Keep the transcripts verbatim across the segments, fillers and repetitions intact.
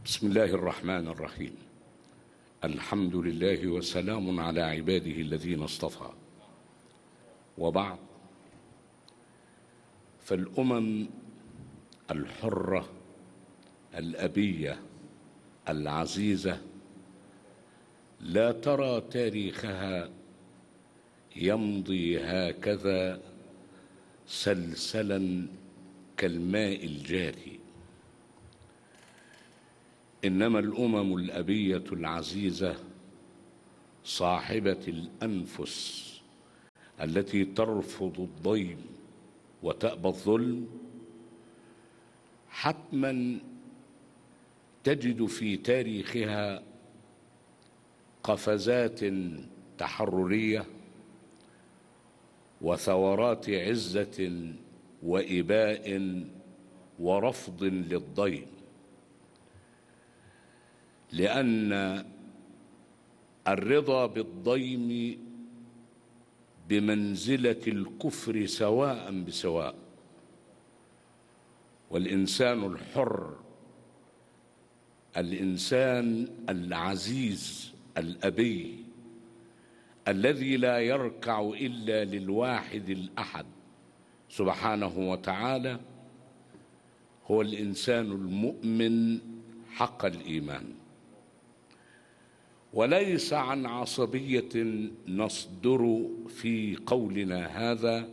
بسم الله الرحمن الرحيم. الحمد لله وسلام على عباده الذين اصطفى، وبعد، فالأمم الحرة الأبية العزيزة لا ترى تاريخها يمضي هكذا سلسلا كالماء الجاري، إنما الأمم الأبية العزيزة صاحبة الأنفس التي ترفض الضيم وتأبى الظلم حتما تجد في تاريخها قفزات تحررية وثورات عزة وإباء ورفض للضيم، لأن الرضا بالضيم بمنزلة الكفر سواء بسواء. والإنسان الحر، الإنسان العزيز الأبي الذي لا يركع إلا للواحد الأحد سبحانه وتعالى، هو الإنسان المؤمن حق الإيمان، وليس عن عصبية نصدر في قولنا هذا،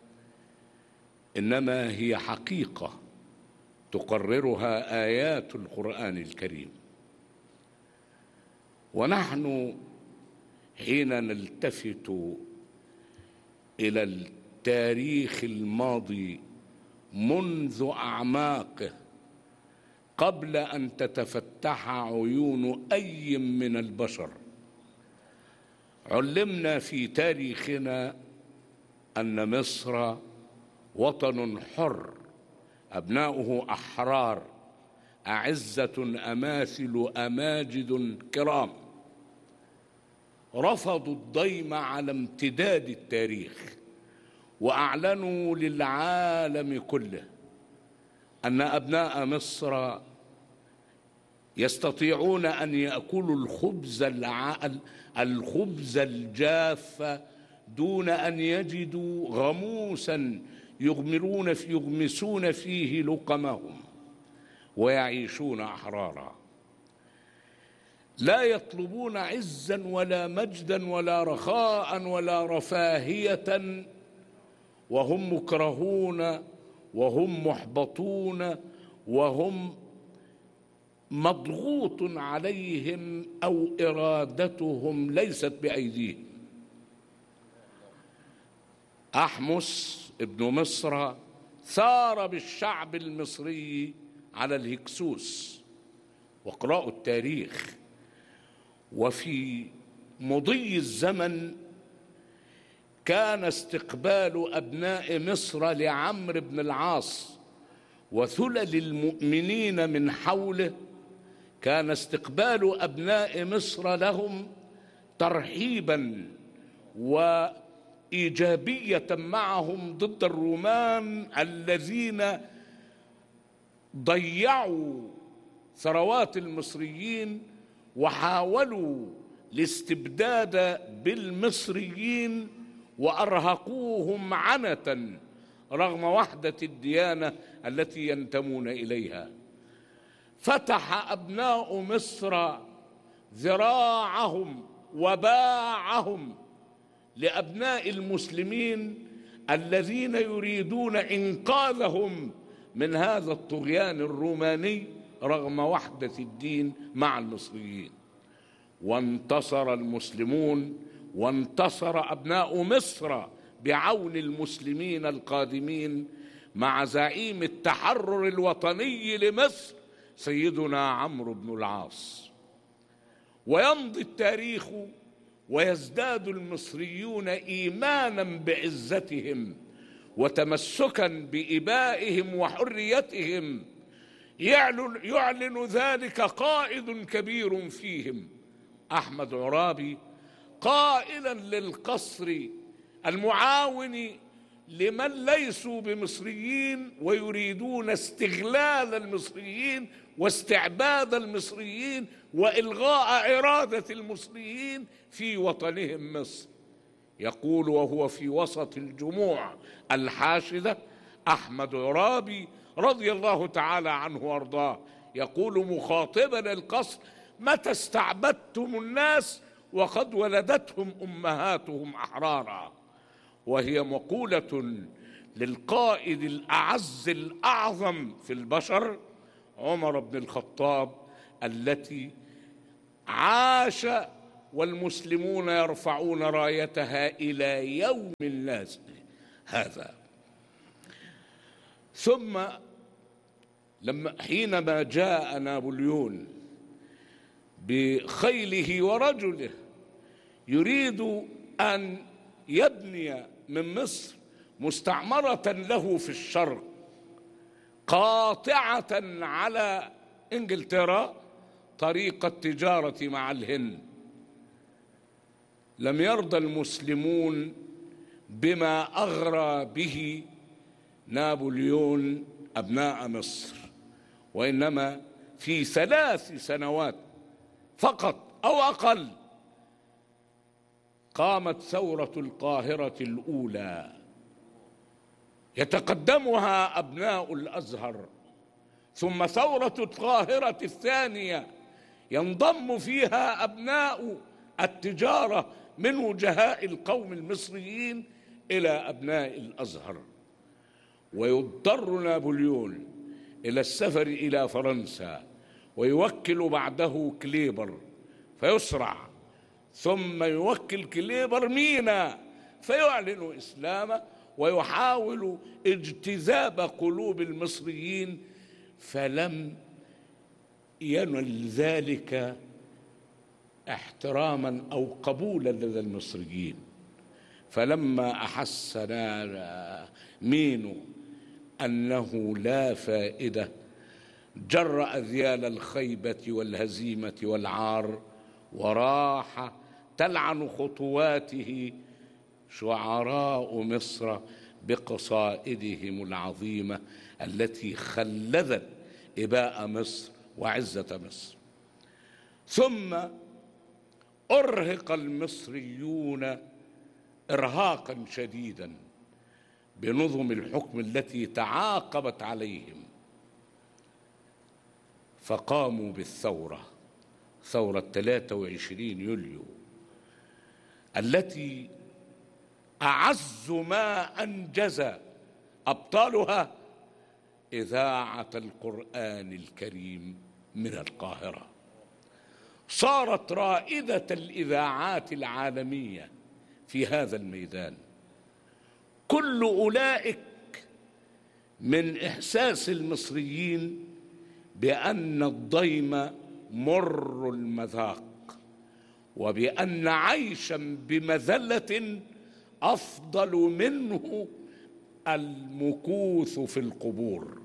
إنما هي حقيقة تقررها آيات القرآن الكريم. ونحن حين نلتفت إلى التاريخ الماضي منذ أعماقه قبل أن تتفتح عيون أي من البشر، علمنا في تاريخنا أن مصر وطن حر، أبناؤه أحرار، أعزة أماثل أماجد كرام، رفضوا الضيم على امتداد التاريخ، وأعلنوا للعالم كله أن أبناء مصر يستطيعون أن يأكلوا الخبز الخبز الجاف دون أن يجدوا غموسا يغمرون في يغمسون فيه لقمهم، ويعيشون أحرارا، لا يطلبون عزا ولا مجدا ولا رخاء ولا رفاهية، وهم مكرهون وهم محبطون وهم مضغوط عليهم أو إرادتهم ليست بأيديهم. أحمس ابن مصر ثار بالشعب المصري على الهكسوس، واقرأوا التاريخ. وفي مضي الزمن كان استقبال أبناء مصر لعمرو بن العاص وثلل المؤمنين من حوله، كان استقبال أبناء مصر لهم ترحيبا وإيجابية معهم ضد الرومان الذين ضيعوا ثروات المصريين وحاولوا الاستبداد بالمصريين وأرهقوهم عنة رغم وحدة الديانة التي ينتمون إليها. فتح أبناء مصر ذراعهم وباعهم لأبناء المسلمين الذين يريدون إنقاذهم من هذا الطغيان الروماني رغم وحدة الدين مع المصريين. وانتصر المسلمون وانتصر أبناء مصر بعون المسلمين القادمين مع زعيم التحرر الوطني لمصر سيدنا عمرو بن العاص. ويمضي التاريخ ويزداد المصريون إيمانا بعزتهم وتمسكا بإبائهم وحريتهم، يعلن, يعلن ذلك قائد كبير فيهم أحمد عرابي قائلا للقصر المعاون لمن ليسوا بمصريين ويريدون استغلال المصريين واستعباد المصريين وإلغاء إرادة المصريين في وطنهم مصر. يقول وهو في وسط الجموع الحاشدة أحمد عرابي رضي الله تعالى عنه وارضاه، يقول مخاطبا القصر: متى استعبدتم الناس وقد ولدتهم أمهاتهم أحرارا؟ وهي مقولة للقائد الأعز الأعظم في البشر عمر بن الخطاب، التي عاش والمسلمون يرفعون رايتها إلى يوم الناس هذا. ثم لما حينما جاء نابليون بخيله ورجله يريد أن يبني من مصر مستعمرة له في الشرق قاطعة على إنجلترا طريق التجارة مع الهند، لم يرضى المسلمون بما أغرى به نابليون أبناء مصر، وإنما في ثلاث سنوات فقط أو أقل قامت ثورة القاهرة الأولى يتقدمها أبناء الأزهر، ثم ثورة القاهرة الثانية ينضم فيها أبناء التجارة من وجهاء القوم المصريين إلى أبناء الأزهر. ويضطر نابليون إلى السفر إلى فرنسا ويوكل بعده كليبر فيسرع، ثم يوكل كليبر مينا فيعلن إسلامه ويحاول اجتذاب قلوب المصريين، فلم ينل ذلك احتراما أو قبولا لدى المصريين. فلما أحس مينو أنه لا فائدة جر أذيال الخيبة والهزيمة والعار، وراح تلعن خطواته شعراء مصر بقصائدهم العظيمة التي خلدت إباء مصر وعزة مصر. ثم أرهق المصريون إرهاقا شديدا بنظم الحكم التي تعاقبت عليهم، فقاموا بالثورة، ثورة ثلاثة وعشرين يوليو، التي أعز ما أنجز أبطالها إذاعة القرآن الكريم من القاهرة. صارت رائدة الإذاعات العالمية في هذا الميدان. كل أولئك من إحساس المصريين بأن الضيم مر المذاق، وبأن عيشا بمذلة أفضل منه المكوث في القبور.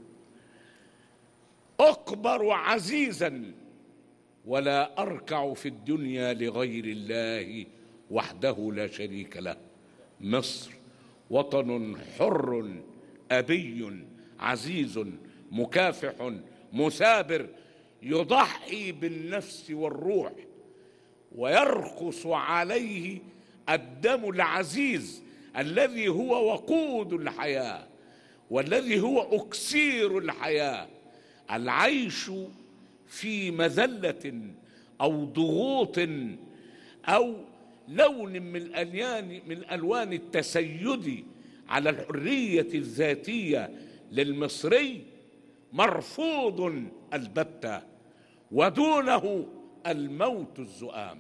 أقبر عزيزا ولا أركع في الدنيا لغير الله وحده لا شريك له. مصر وطن حر أبي عزيز مكافح مثابر، يضحي بالنفس والروح، ويرخص عليه الدم العزيز الذي هو وقود الحياة والذي هو أكسير الحياة. العيش في مذلة أو ضغوط أو لون من الألوان من ألوان التسيد على الحرية الذاتية للمصري مرفوض البتة، ودونه الموت الزؤام.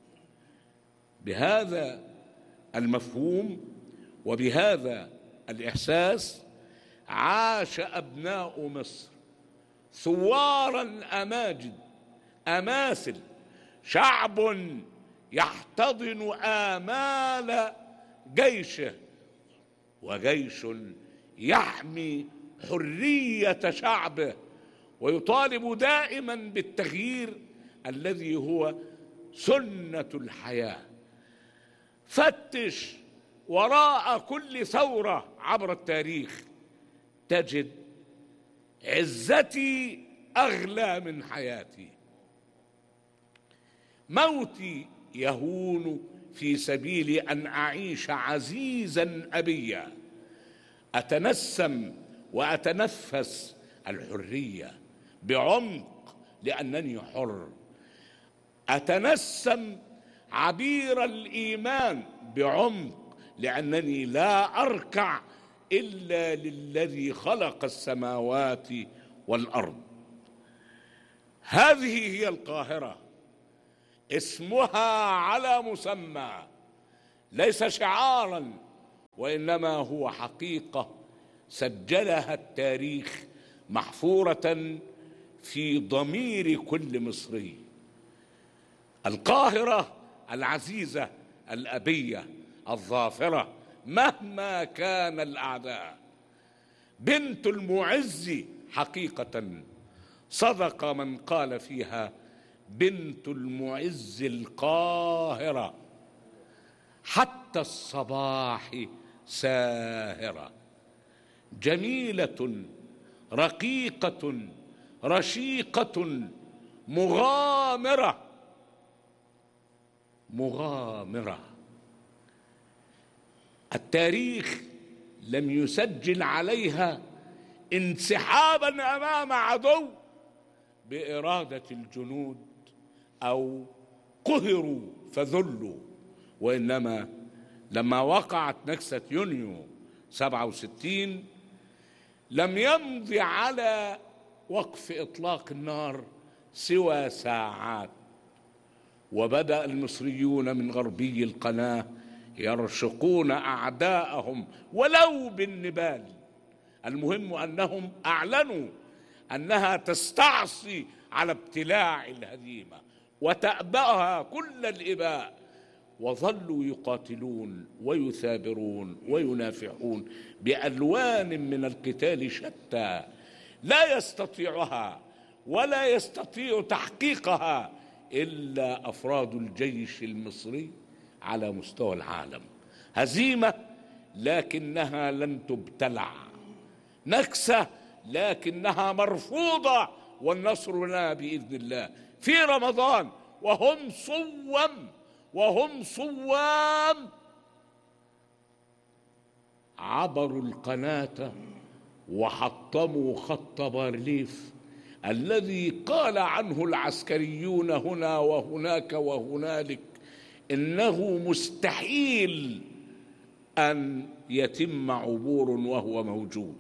بهذا المفهوم وبهذا الإحساس عاش أبناء مصر ثوارا أماجد أماثل، شعب يحتضن آمال جيشه، وجيش يحمي حرية شعبه ويطالب دائما بالتغيير الذي هو سنة الحياة. فتش وراء كل ثورة عبر التاريخ تجد عزتي أغلى من حياتي، موتي يهون في سبيل أن أعيش عزيزا أبيا، أتنسم وأتنفس الحرية بعمق لأنني حر، أتنسم عبير الإيمان بعمق لأنني لا أركع إلا للذي خلق السماوات والأرض. هذه هي القاهرة، اسمها على مسمى، ليس شعارا وإنما هو حقيقة سجلها التاريخ محفورة في ضمير كل مصري. القاهرة العزيزة الأبية الظافرة مهما كان الأعداء، بنت المعز حقيقة، صدق من قال فيها بنت المعز القاهرة، حتى الصباح ساهرة، جميلة رقيقة رشيقة مغامرة مغامرة. التاريخ لم يسجل عليها انسحابا أمام عدو بإرادة الجنود أو قهروا فذلوا، وإنما لما وقعت نكسة يونيو سبعة وستين لم يمضي على وقف إطلاق النار سوى ساعات، وبدأ المصريون من غربي القناة يرشقون أعداءهم ولو بالنبال. المهم أنهم أعلنوا أنها تستعصي على ابتلاع الهزيمة وتأبأها كل الإباء، وظلوا يقاتلون ويثابرون وينافحون بألوان من القتال شتى لا يستطيعها ولا يستطيع تحقيقها إلا أفراد الجيش المصري على مستوى العالم. هزيمة لكنها لن تبتلع، نكسة لكنها مرفوضة، والنصر لنا بإذن الله في رمضان، وهم صوم وهم صوام عبروا القناة وحطموا خط بارليف الذي قال عنه العسكريون هنا وهناك وهنالك إنه مستحيل أن يتم عبور وهو موجود.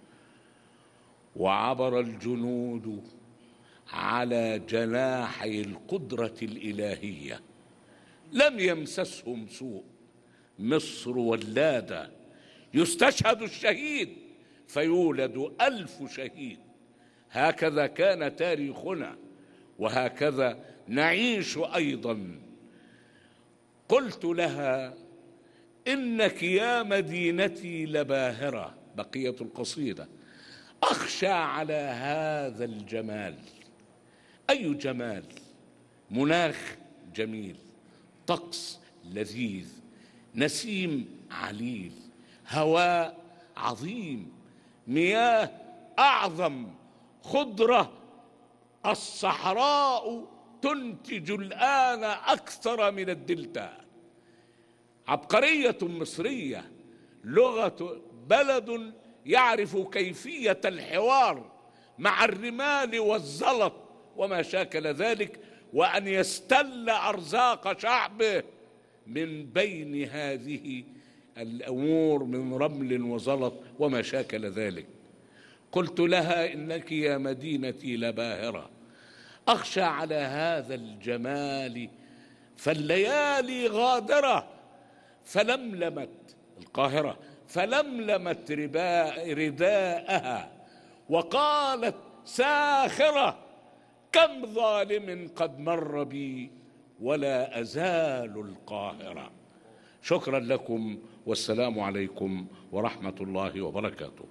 وعبر الجنود على جناحي القدرة الإلهية، لم يمسسهم سوء. مصر ولادة، يستشهد الشهيد فيولد ألف شهيد. هكذا كان تاريخنا وهكذا نعيش أيضا. قلت لها إنك يا مدينتي لباهرة، بقية القصيدة، أخشى على هذا الجمال. أي جمال؟ مناخ جميل، طقس لذيذ، نسيم عليل، هواء عظيم، مياه أعظم، خضرة. الصحراء تنتج الآن أكثر من الدلتا. عبقرية مصرية، لغة بلد يعرف كيفية الحوار مع الرمال والزلط وما شاكل ذلك، وأن يستل أرزاق شعبه من بين هذه الأمور من رمل وزلط وما شاكل ذلك. قلت لها إنك يا مدينتي لباهرة، أخشى على هذا الجمال فالليالي غادرة. فلملمت القاهرة فلملمت رداءها وقالت ساخرة كم ظالم قد مر بي ولا أزال القاهرة. شكرا لكم والسلام عليكم ورحمة الله وبركاته.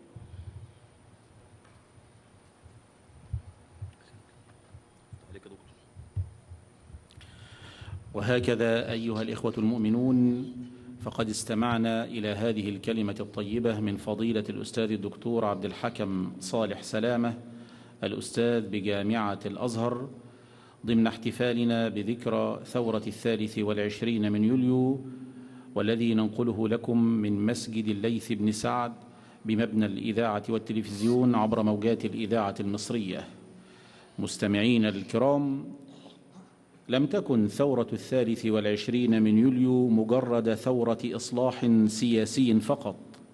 وهكذا أيها الإخوة المؤمنون فقد استمعنا إلى هذه الكلمة الطيبة من فضيلة الأستاذ الدكتور عبد الحكم صالح سلامة الأستاذ بجامعة الأزهر ضمن احتفالنا بذكرى ثورة الثالث والعشرين من يوليو، والذي ننقله لكم من مسجد الليث بن سعد بمبنى الإذاعة والتلفزيون عبر موجات الإذاعة المصرية. مستمعين الكرام، لم تكن ثورة الثالث والعشرين من يوليو مجرد ثورة إصلاح سياسي فقط،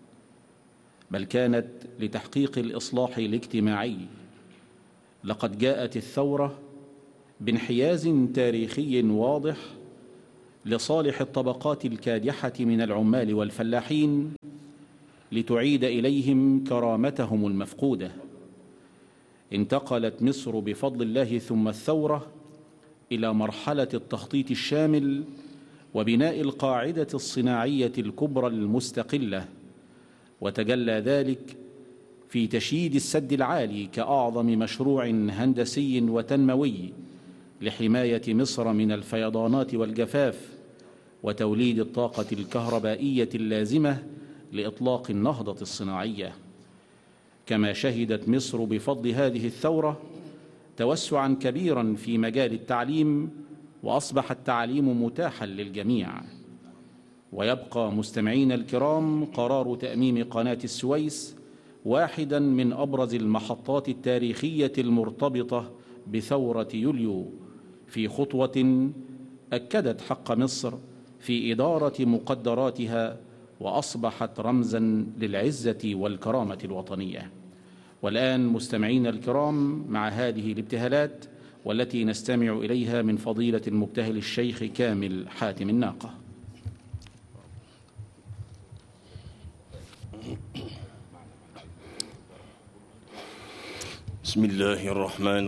بل كانت لتحقيق الإصلاح الاجتماعي. لقد جاءت الثورة بانحياز تاريخي واضح لصالح الطبقات الكادحة من العمال والفلاحين لتعيد إليهم كرامتهم المفقودة. انتقلت مصر بفضل الله ثم الثورة إلى مرحلة التخطيط الشامل وبناء القاعدة الصناعية الكبرى المستقلة، وتجلى ذلك في تشييد السد العالي كأعظم مشروع هندسي وتنموي لحماية مصر من الفيضانات والجفاف وتوليد الطاقة الكهربائية اللازمة لإطلاق النهضة الصناعية. كما شهدت مصر بفضل هذه الثورة توسعاً كبيراً في مجال التعليم، وأصبح التعليم متاحاً للجميع. ويبقى مستمعين الكرام قرار تأميم قناة السويس واحداً من أبرز المحطات التاريخية المرتبطة بثورة يوليو، في خطوة أكدت حق مصر في إدارة مقدراتها وأصبحت رمزاً للعزة والكرامة الوطنية. والآن مستمعين الكرام، مع هذه الابتهالات والتي نستمع إليها من فضيلة المبتهل الشيخ كامل حاتم الناقة. بسم الله الرحمن